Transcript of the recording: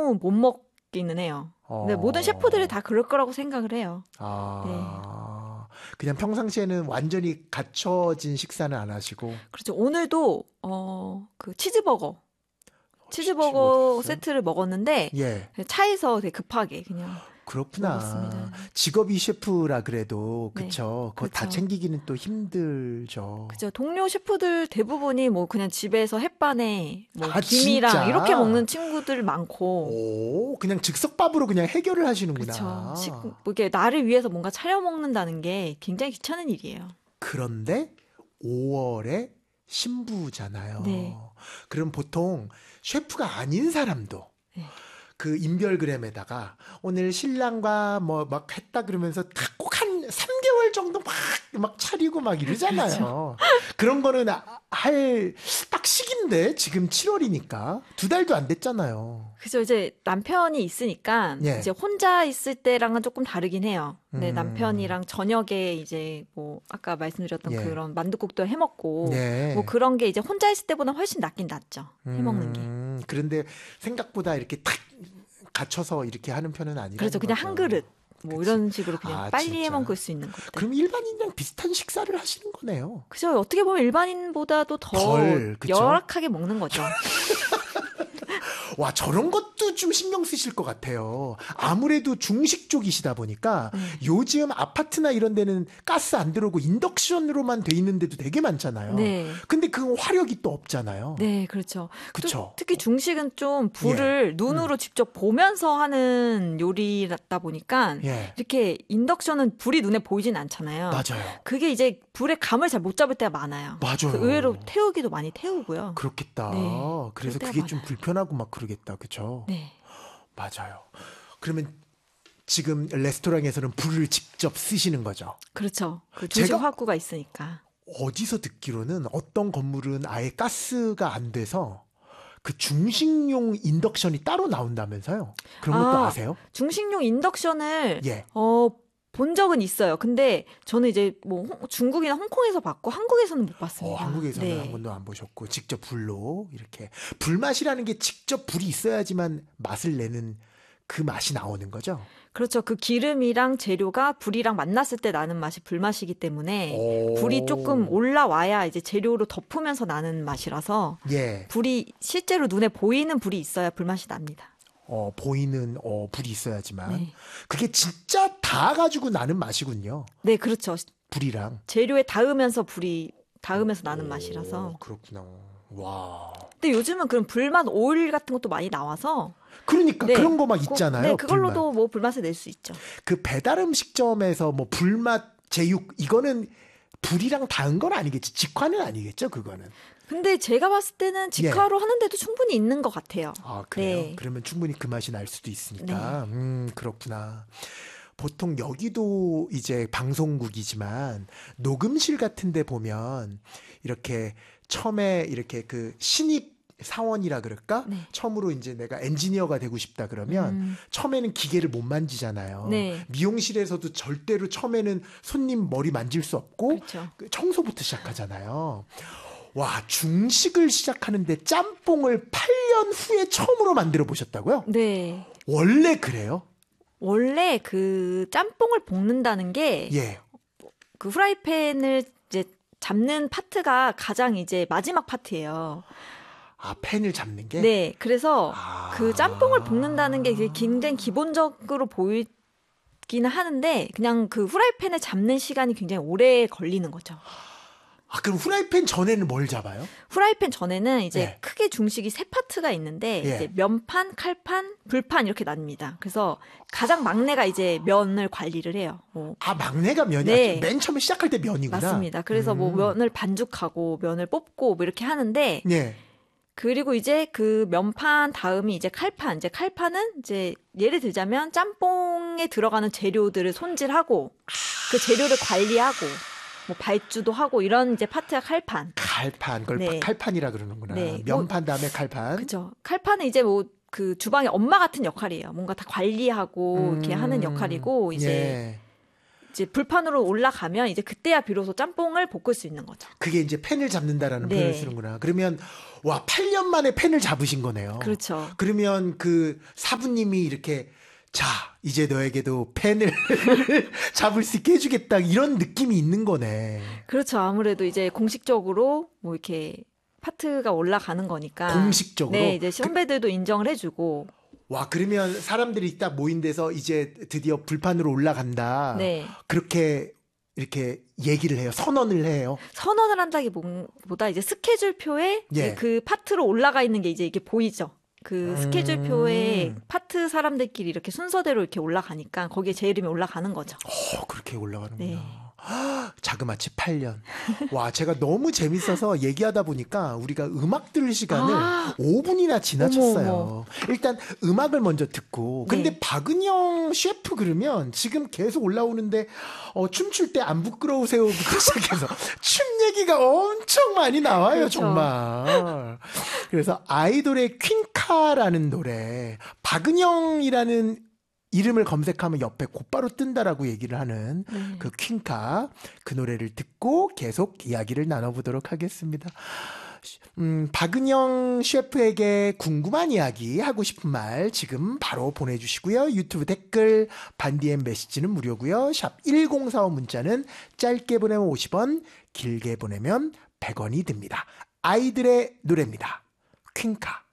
너무 못 먹기는 해요. 근데 모든 셰프들이 다 그럴 거라고 생각을 해요. 그냥 평상시에는 완전히 갖춰진 식사는 안 하시고. 그렇죠. 오늘도 그 치즈버거 세트를 먹었는데 예. 차에서 되게 급하게 그냥 그렇구나. 먹었습니다. 직업이 셰프라 그래도 네. 그쵸. 그거 다 그렇죠. 챙기기는 또 힘들죠. 그죠. 동료 셰프들 대부분이 뭐 그냥 집에서 햇반에 뭐 아, 김이랑 진짜? 이렇게 먹는 친구들 많고. 오, 그냥 즉석밥으로 그냥 해결을 하시는구나. 그렇죠. 뭐 이게 나를 위해서 뭔가 차려 먹는다는 게 굉장히 귀찮은 일이에요. 그런데 5월에 신부잖아요. 네. 그럼 보통 셰프가 아닌 사람도 네. 그 인별그램에다가 오늘 신랑과 뭐 막 했다 그러면서 꼭 한 3개월 정도 막 차리고 막 이러잖아요. 그렇죠. 그런 거는 할 딱 시기인데 지금 7월이니까 2달도 안 됐잖아요. 그죠. 이제 남편이 있으니까 예. 이제 혼자 있을 때랑은 조금 다르긴 해요. 근데 남편이랑 저녁에 이제 뭐 아까 말씀드렸던 예. 그런 만둣국도 해 먹고 네. 뭐 그런 게 이제 혼자 있을 때보다 훨씬 낫긴 낫죠. 해 먹는 게. 그런데 생각보다 이렇게 탁 갖춰서 이렇게 하는 편은 아니라는 그래서 그냥 거죠. 한 그릇 뭐 그치. 이런 식으로 그냥 빨리 진짜. 해 먹을 수 있는 것들. 그럼 일반인이랑 비슷한 식사를 하시는 거네요. 그죠. 어떻게 보면 일반인보다도 더 그쵸? 열악하게 먹는 거죠. 와, 저런 것도 좀 신경 쓰실 것 같아요. 아무래도 중식 쪽이시다 보니까 요즘 아파트나 이런 데는 가스 안 들어오고 인덕션으로만 돼 있는 데도 되게 많잖아요. 네. 근데 그 화력이 또 없잖아요. 네, 그렇죠. 그쵸? 특히 중식은 좀 불을 눈으로 직접 보면서 하는 요리다 보니까 예. 이렇게 인덕션은 불이 눈에 보이진 않잖아요. 맞아요. 그게 이제 불의 감을 잘 못 잡을 때가 많아요. 맞아요. 의외로 태우기도 많이 태우고요. 그렇겠다. 네, 그래서 그럴 그게 때가 좀 불편하고 막 그러겠다. 그쵸? 네. 맞아요. 그러면 지금 레스토랑에서는 불을 직접 쓰시는 거죠? 그렇죠. 그 중식 제가- 화구가 있으니까. 어디서 듣기로는 어떤 건물은 아예 가스가 안 돼서 그 중식용 인덕션이 따로 나온다면서요? 그런 것도 아세요? 중식용 인덕션을 예. 본 적은 있어요. 근데 저는 이제 뭐 중국이나 홍콩에서 봤고 한국에서는 못 봤습니다. 한국에서는 네. 한 번도 안 보셨고 직접 불로 이렇게 불맛이라는 게 직접 불이 있어야지만 맛을 내는 그 맛이 나오는 거죠. 그렇죠. 그 기름이랑 재료가 불이랑 만났을 때 나는 맛이 불맛이기 때문에 오. 불이 조금 올라와야 이제 재료로 덮으면서 나는 맛이라서 예. 불이 실제로 눈에 보이는 불이 있어야 불맛이 납니다. 보이는 불이 있어야지만 네. 그게 진짜 다 가지고 나는 맛이군요. 네, 그렇죠. 불이랑. 재료에 닿으면서 나는 맛이라서. 그렇구나. 와. 근데 요즘은 그런 불맛 오일 같은 것도 많이 나와서 그러니까 네. 그런 거 막 있잖아요. 네, 그걸로도 불맛. 뭐 불맛을 낼 수 있죠. 그 배달 음식점에서 뭐 불맛 제육 이거는 불이랑 닿은 건 아니겠지. 직화는 아니겠죠, 그거는. 근데 제가 봤을 때는 직화로 하는데도 충분히 있는 것 같아요. 아, 그래요? 네. 그러면 충분히 그 맛이 날 수도 있으니까. 그렇구나. 보통 여기도 이제 방송국이지만 녹음실 같은 데 보면 이렇게 처음에 이렇게 그 신입 사원이라 그럴까? 네. 처음으로 이제 내가 엔지니어가 되고 싶다 그러면 처음에는 기계를 못 만지잖아요. 네. 미용실에서도 절대로 처음에는 손님 머리 만질 수 없고 그렇죠. 청소부터 시작하잖아요. 와, 중식을 시작하는데 짬뽕을 8년 후에 처음으로 만들어 보셨다고요? 네. 원래 그래요? 원래 그 짬뽕을 볶는다는 게 예. 그 후라이팬을 이제 잡는 파트가 가장 이제 마지막 파트예요. 아, 팬을 잡는 게? 네. 그래서 아. 그 짬뽕을 볶는다는 게 굉장히 기본적으로 보이기는 하는데 그냥 그 후라이팬을 잡는 시간이 굉장히 오래 걸리는 거죠. 아, 그럼 후라이팬 전에는 뭘 잡아요? 후라이팬 전에는 이제 예. 크게 중식이 세 파트가 있는데 예. 이제 면판, 칼판, 불판 이렇게 나뉩니다. 그래서 가장 막내가 이제 면을 관리를 해요. 뭐 아, 막내가 면이 네. 맨 처음에 시작할 때 면이구나. 맞습니다. 그래서 뭐 면을 반죽하고 면을 뽑고 뭐 이렇게 하는데 예. 그리고 이제 그 면판 다음이 이제 칼판. 이제 칼판은 이제 예를 들자면 짬뽕에 들어가는 재료들을 손질하고 그 재료를 관리하고 뭐 발주도 하고 이런 이제 파트가 칼판. 칼판, 그걸 네. 칼판이라 그러는구나. 네. 면판 다음에 칼판. 그죠. 칼판은 이제 뭐 그 주방의 엄마 같은 역할이에요. 뭔가 다 관리하고 이렇게 하는 역할이고 이제 예. 이제 불판으로 올라가면 이제 그때야 비로소 짬뽕을 볶을 수 있는 거죠. 그게 이제 펜을 잡는다라는 네. 표현을 쓰는구나. 그러면 와 8년 만에 펜을 잡으신 거네요. 그렇죠. 그러면 그 사부님이 이렇게 자 이제 너에게도 펜을 잡을 수 있게 해주겠다 이런 느낌이 있는 거네. 그렇죠. 아무래도 이제 공식적으로 뭐 이렇게 파트가 올라가는 거니까. 공식적으로? 네, 이제 선배들도 인정을 해주고. 와 그러면 사람들이 딱 모인 데서 이제 드디어 불판으로 올라간다. 네. 그렇게 이렇게 얘기를 해요. 선언을 해요. 선언을 한다기보다 이제 스케줄표에 예. 그 파트로 올라가 있는 게 이제 이게 보이죠. 그 스케줄표에 파트 사람들끼리 이렇게 순서대로 이렇게 올라가니까 거기에 제 이름이 올라가는 거죠. 그렇게 올라가는구나. 네. 자그마치 8년. 와, 제가 너무 재밌어서 얘기하다 보니까 우리가 음악 들을 시간을 5분이나 지나쳤어요. 어머. 일단 음악을 먼저 듣고. 근데 네. 박은영 셰프 그러면 지금 계속 올라오는데 춤출 때 안 부끄러우세요부터 시작해서 춤 얘기가 엄청 많이 나와요, 그렇죠. 정말. 그래서 아이돌의 퀸카라는 노래, 박은영이라는 이름을 검색하면 옆에 곧바로 뜬다라고 얘기를 하는 그 퀸카 그 노래를 듣고 계속 이야기를 나눠보도록 하겠습니다. 박은영 셰프에게 궁금한 이야기 하고 싶은 말 지금 바로 보내주시고요. 유튜브 댓글 반디앤 메시지는 무료고요. 샵 1045 문자는 짧게 보내면 50원 길게 보내면 100원이 듭니다. 아이들의 노래입니다. 퀸카.